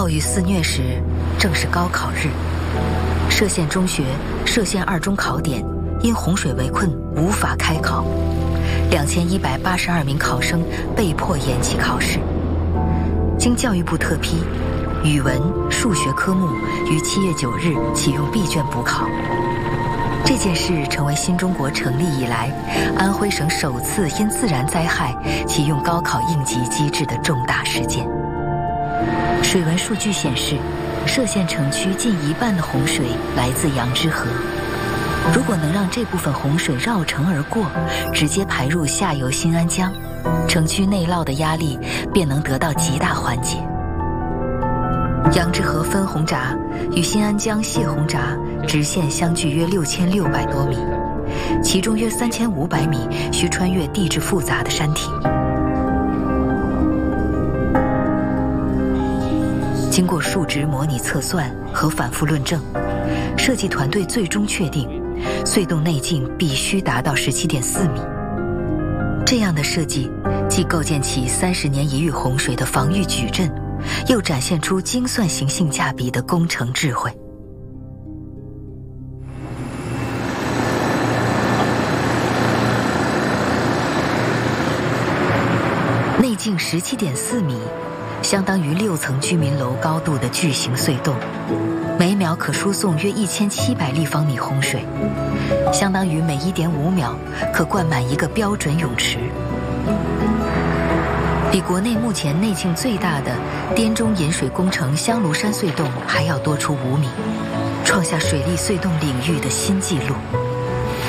教育肆虐时，正是高考日。歙县中学、歙县二中考点因洪水围困无法开考，2182名考生被迫延期考试。经教育部特批，语文、数学科目于7月9日启用闭卷补考。这件事成为新中国成立以来，安徽省首次因自然灾害启用高考应急机制的重大事件。水文数据显示，歙县城区近一半的洪水来自杨枝河。如果能让这部分洪水绕城而过，直接排入下游新安江，城区内涝的压力便能得到极大缓解。杨枝河分洪闸与新安江泄洪闸直线相距约6600多米，其中约3500米需穿越地质复杂的山体。经过数值模拟测算和反复论证，设计团队最终确定，隧洞内径必须达到17.4米。这样的设计既构建起30年一遇洪水的防御矩阵，又展现出精算型性价比的工程智慧。内径17.4米，相当于6层居民楼高度的巨型隧洞，每秒可输送约1700立方米洪水，相当于每1.5秒可灌满一个标准泳池。比国内目前内径最大的滇中引水工程香炉山隧洞还要多出5米，创下水利隧洞领域的新纪录。